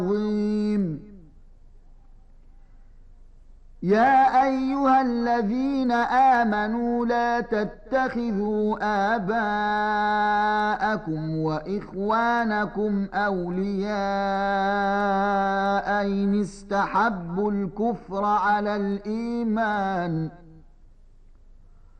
عظيم. يا أيها الذين آمنوا لا تتخذوا آباءكم وإخوانكم أولياء إن استحبوا الكفر على الإيمان